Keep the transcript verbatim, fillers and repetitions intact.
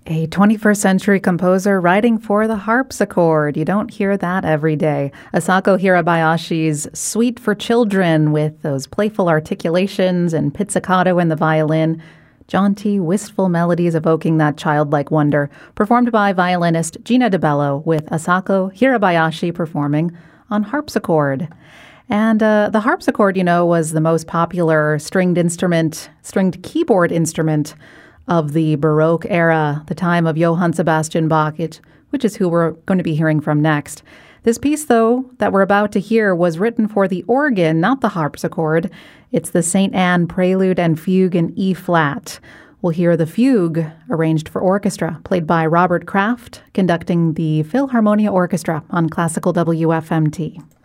A twenty-first century composer writing for the harpsichord. You don't hear that every day. Asako Hirabayashi's Suite for Children with those playful articulations and pizzicato in the violin. Jaunty, wistful melodies evoking that childlike wonder. Performed by violinist Gina DeBello with Asako Hirabayashi performing on harpsichord. And uh, the harpsichord, you know, was the most popular stringed instrument, stringed keyboard instrument of the Baroque era, the time of Johann Sebastian Bach, it, which is who we're going to be hearing from next. This piece, though, that we're about to hear was written for the organ, not the harpsichord. It's the Saint Anne Prelude and Fugue in E-flat. We'll hear the fugue arranged for orchestra, played by Robert Kraft, conducting the Philharmonia Orchestra on Classical W F M T.